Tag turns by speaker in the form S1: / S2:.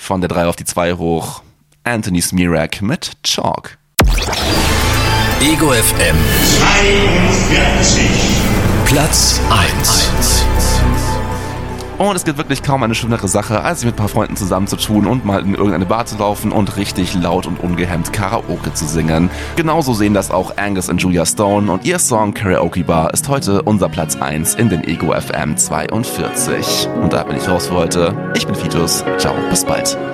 S1: von der 3 auf die 2 hoch. Anthony Smirak mit Chalk.
S2: Ego FM
S3: 42.
S2: Platz 1.
S1: Und es gibt wirklich kaum eine schönere Sache, als sich mit ein paar Freunden zusammenzutun und mal in irgendeine Bar zu laufen und richtig laut und ungehemmt Karaoke zu singen. Genauso sehen das auch Angus und Julia Stone und ihr Song Karaoke Bar ist heute unser Platz 1 in den Ego FM 42. Und da bin ich raus für heute. Ich bin Vitus. Ciao, bis bald.